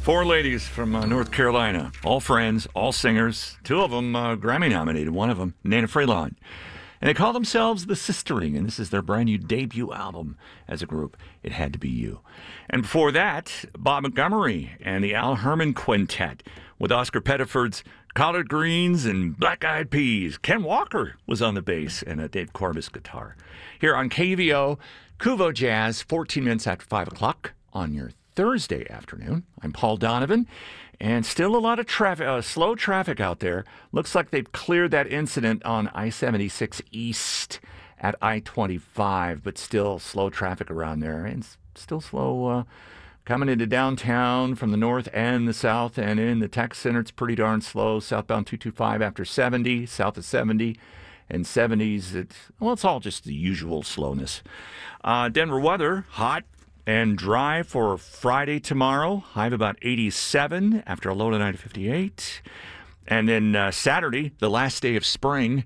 Four ladies from North Carolina, all friends, all singers. Two of them Grammy nominated, one of them Nana Freelon. And they call themselves The Sistering, and this is their brand new debut album as a group, It Had to Be You. And before that, Bob Montgomery and the Al Herman Quintet with Oscar Pettiford's Collard Greens and Black Eyed Peas. Ken Walker was on the bass and Dave Corbus guitar. Here on KUVO, Kuvo Jazz, 14 minutes after 5 o'clock on your Thursday afternoon. I'm Paul Donovan, and still a lot of traffic, slow traffic out there. Looks like they've cleared that incident on I-76 East at I-25, but still slow traffic around there, and still slow coming into downtown from the north and the south, and in the tech center, it's pretty darn slow. Southbound 225 after 70, south of 70, and 70s. It's all just the usual slowness. Denver weather, hot and dry for Friday tomorrow. High of about 87 after a low tonight of 58. And then Saturday, the last day of spring,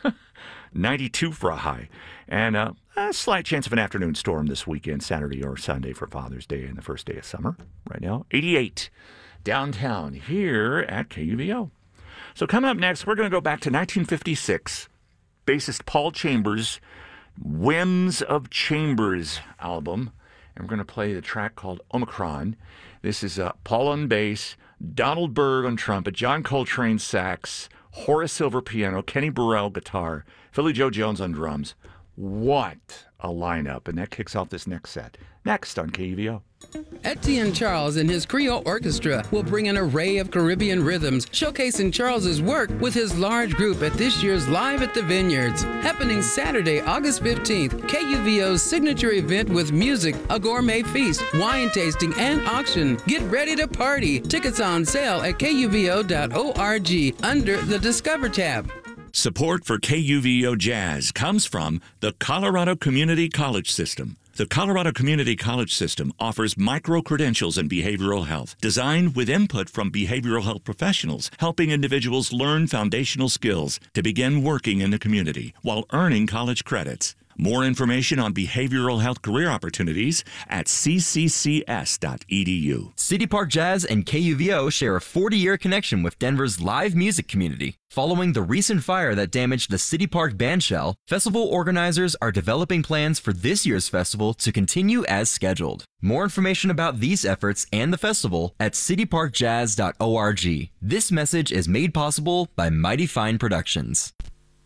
92 for a high. And a slight chance of an afternoon storm this weekend, Saturday or Sunday for Father's Day and the first day of summer. Right now, 88 downtown here at KUVO. So coming up next, we're going to go back to 1956. Bassist Paul Chambers' Whims of Chambers album. And we're going to play the track called Omicron. This is Paul on bass, Donald Byrd on trumpet, John Coltrane sax, Horace Silver piano, Kenny Burrell guitar, Philly Joe Jones on drums. What a lineup. And that kicks off this next set. Next on KUVO. Etienne Charles and his Creole Orchestra will bring an array of Caribbean rhythms, showcasing Charles's work with his large group at this year's Live at the Vineyards, happening Saturday, August 15th. KUVO's signature event with music, a gourmet feast, wine tasting, and auction. Get ready to party. Tickets on sale at kuvo.org under the Discover tab. Support for KUVO Jazz comes from the Colorado Community College System. The Colorado Community College System offers micro-credentials in behavioral health, designed with input from behavioral health professionals, helping individuals learn foundational skills to begin working in the community while earning college credits. More information on behavioral health career opportunities at cccs.edu. City Park Jazz and KUVO share a 40-year connection with Denver's live music community. Following the recent fire that damaged the City Park bandshell, festival organizers are developing plans for this year's festival to continue as scheduled. More information about these efforts and the festival at cityparkjazz.org. This message is made possible by Mighty Fine Productions.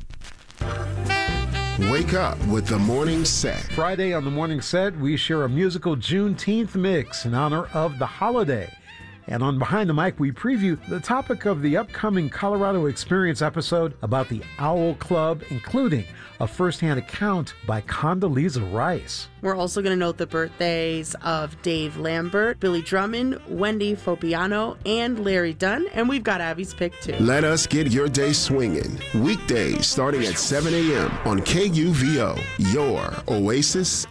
Wake up with the Morning Set. Friday on the Morning Set, we share a musical Juneteenth mix in honor of the holiday. And on Behind the Mic, we preview the topic of the upcoming Colorado Experience episode about the Owl Club, including a first-hand account by Condoleezza Rice. We're also going to note the birthdays of Dave Lambert, Billy Drummond, Wendy Fopiano, and Larry Dunn, and we've got Abby's pick too. Let us get your day swinging. Weekdays starting at 7 a.m. on KUVO, your oasis